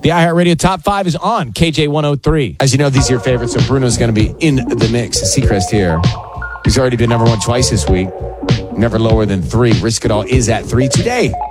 The iHeartRadio Top 5 is on KJ 103. As you know, these are your favorites, so Bruno's going to be in the mix. Seacrest here. He's already been number one twice this week. Never lower than 3. Risk It All is at 3 today.